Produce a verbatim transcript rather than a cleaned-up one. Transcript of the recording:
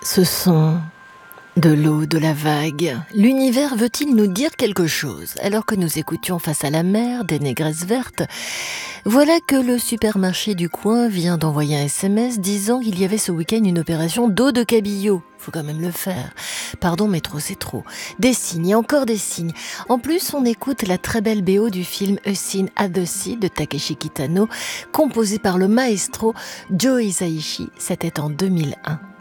Ce son de l'eau, de la vague, l'univers veut-il nous dire quelque chose? Alors que nous écoutions Face à la mer des Négresses Vertes, voilà que le supermarché du coin vient d'envoyer un S M S disant qu'il y avait ce week-end une opération d'eau de cabillaud. Faut quand même le faire. Pardon, mais trop c'est trop. Des signes et encore des signes. En plus, on écoute la très belle B O du film A Scene at the Sea de Takeshi Kitano, composée par le maestro Joe Hisaishi. C'était en deux mille un.